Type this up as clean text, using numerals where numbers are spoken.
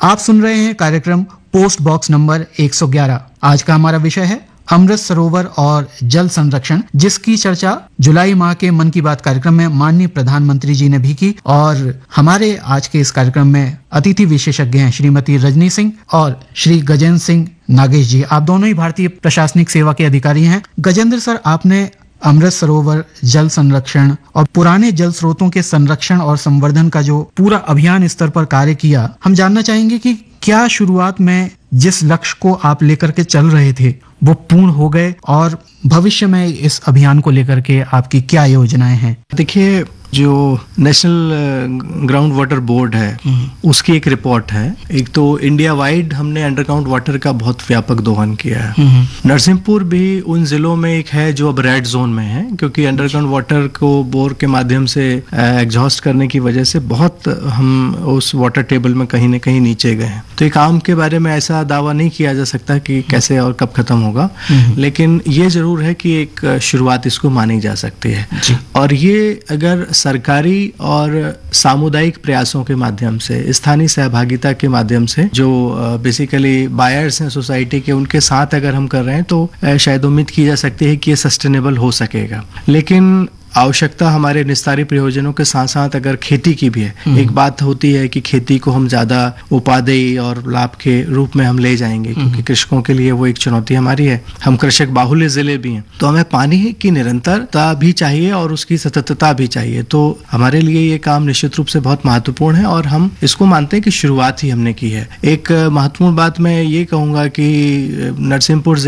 आप सुन रहे हैं कार्यक्रम पोस्ट बॉक्स नंबर 111। आज का हमारा विषय है अमृत सरोवर और जल संरक्षण, जिसकी चर्चा जुलाई माह के मन की बात कार्यक्रम में माननीय प्रधानमंत्री जी ने भी की। और हमारे आज के इस कार्यक्रम में अतिथि विशेषज्ञ हैं श्रीमती रजनी सिंह और श्री गजेंद्र सिंह नागेश जी। आप दोनों ही भारतीय प्रशासनिक सेवा के अधिकारी हैं। गजेंद्र सर, आपने अमृत सरोवर जल संरक्षण और पुराने जल स्रोतों के संरक्षण और संवर्धन का जो पूरा अभियान स्तर पर कार्य किया, हम जानना चाहेंगे कि क्या शुरुआत में जिस लक्ष्य को आप लेकर के चल रहे थे वो पूर्ण हो गए और भविष्य में इस अभियान को लेकर के आपकी क्या योजनाएं हैं? देखिए, जो नेशनल ग्राउंड वाटर बोर्ड है उसकी एक रिपोर्ट है। एक तो इंडिया वाइड हमने अंडरग्राउंड वाटर का बहुत व्यापक दोहन किया है। नरसिंहपुर भी उन जिलों में एक है जो अब रेड जोन में है, क्योंकि अंडरग्राउंड वाटर को बोर के माध्यम से एग्जॉस्ट करने की वजह से बहुत हम उस वाटर टेबल में कहीं न कहीं नीचे गए हैं। तो एक काम के बारे में ऐसा दावा नहीं किया जा सकता कि कैसे और कब खत्म होगा, लेकिन ये जरूर है कि एक शुरुआत इसको मानी जा सकती है। और ये अगर सरकारी और सामुदायिक प्रयासों के माध्यम से, स्थानीय सहभागिता के माध्यम से, जो बेसिकली बायर्स हैं सोसाइटी के, उनके साथ अगर हम कर रहे हैं तो शायद उम्मीद की जा सकती है कि ये सस्टेनेबल हो सकेगा। लेकिन आवश्यकता हमारे निस्तारी प्रयोजनों के साथ साथ अगर खेती की भी है। एक बात होती है कि खेती को हम ज्यादा उपादेय और लाभ के रूप में हम ले जाएंगे, क्योंकि कृषकों के लिए वो एक चुनौती हमारी है। हम कृषक बाहुल्य जिले भी हैं, तो हमें पानी की निरंतरता भी चाहिए और उसकी सततता भी चाहिए। तो हमारे लिए ये काम निश्चित रूप से बहुत महत्वपूर्ण है और हम इसको मानते हैं कि शुरुआत ही हमने की है। एक महत्वपूर्ण बात मैं ये कहूंगा कि नरसिंहपुर